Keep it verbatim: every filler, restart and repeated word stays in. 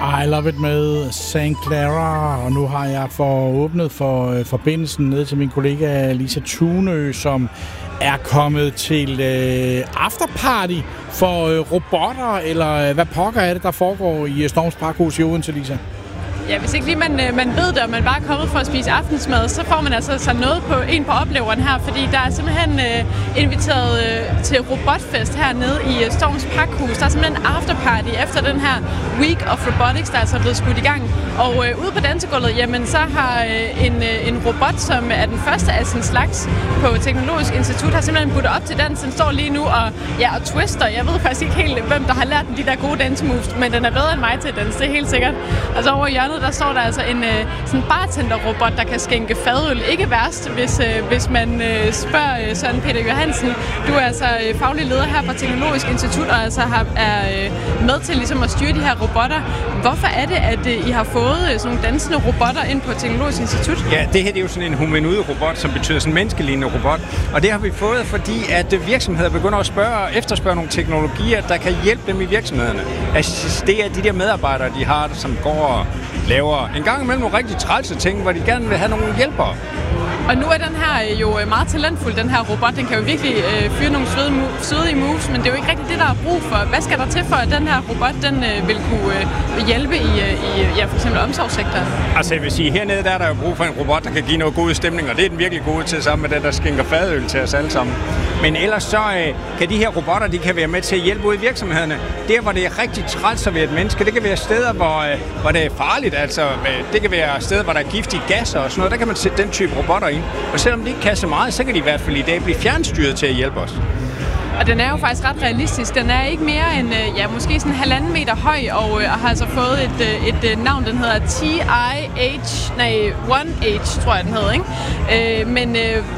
I Love It med Saint Clara, og nu har jeg for åbnet for øh, forbindelsen ned til min kollega Lisa Tunø, som er kommet til øh, afterparty for øh, robotter, eller øh, hvad pokker er det, der foregår i øh, Storms Pakhus i Odense, Lisa? Ja, hvis ikke lige man, man ved det, og man bare er kommet for at spise aftensmad, så får man altså så noget på en på opleveren her, fordi der er simpelthen øh, inviteret øh, til robotfest hernede i øh, Storms Pakhus. Der er simpelthen en afterparty efter den her Week of Robotics, der er altså blevet skudt i gang. Og øh, ude på dansegulvet, jamen så har øh, en, øh, en robot, som er den første af sin slags på Teknologisk Institut, har simpelthen budt op til dans. Den står lige nu og, ja, og twister. Jeg ved faktisk ikke helt, hvem der har lært den de der gode dance moves, men den er bedre end mig til dans, det er helt sikkert. Altså over hjørnet, der står der altså en øh, sådan bartenderrobot, der kan skænke fadøl. Ikke værst, hvis, øh, hvis man øh, spørger øh, Søren Peter Johansen. Du er altså øh, faglig leder her på Teknologisk Institut, og altså har, er øh, med til ligesom at styre de her robotter. Hvorfor er det, at øh, I har fået øh, sådan nogle dansende robotter ind på Teknologisk Institut? Ja, det her det er jo sådan en humanoid robot, som betyder sådan en menneskelignende robot. Og det har vi fået, fordi at virksomheder begynder at spørge, efterspørge nogle teknologier, der kan hjælpe dem i virksomhederne. Altså, det er de der medarbejdere, de har, som går og laver en gang imellem nogle rigtig trælse ting, hvor de gerne vil have nogle hjælpere. Og nu er den her jo meget talentfuld, den her robot. Den kan jo virkelig øh, fyre nogle søde, søde moves, men det er jo ikke rigtig det, der er brug for. Hvad skal der til for, at den her robot den, øh, vil kunne øh, hjælpe i, i ja, for eksempel omsorgssektoren? Altså jeg vil sige, hernede der er der jo brug for en robot, der kan give noget god stemning, og det er den virkelig gode til sammen med den, der skænker fadøl til os alle sammen. Men ellers så øh, kan de her robotter, de kan være med til at hjælpe ud i virksomhederne. Der, hvor det er rigtig træls at være et menneske, det kan være steder, hvor, øh, hvor det er farligt. Altså, øh, det kan være steder, hvor der er giftige gasser og sådan noget. Der kan man sætte den type robotter ind. Og selvom de ikke kan så meget, så kan de i hvert fald i dag blive fjernstyret til at hjælpe os. Og den er jo faktisk ret realistisk. Den er ikke mere end, ja, måske sådan halvanden meter høj, og, øh, har altså fået et, et, et navn, den hedder T I H, nej, one H, tror jeg, den hedder, ikke? Øh, men øh,